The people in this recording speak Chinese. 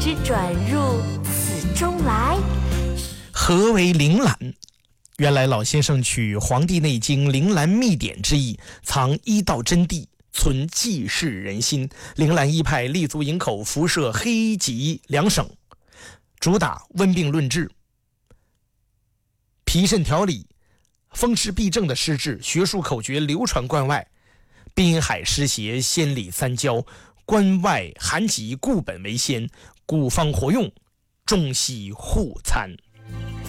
之转入此中来。 何为铃兰？原来老先生取《黄帝内经·铃兰秘典》之意，藏医道真谛，存济世人心。铃兰医派立足营口、辐射、黑吉两省，主打温病论治、脾肾调理、风湿痹症的施治，学术口诀流传关外。滨海湿邪，仙里三焦，关外寒疾，固本为先，古方活用，中西互参。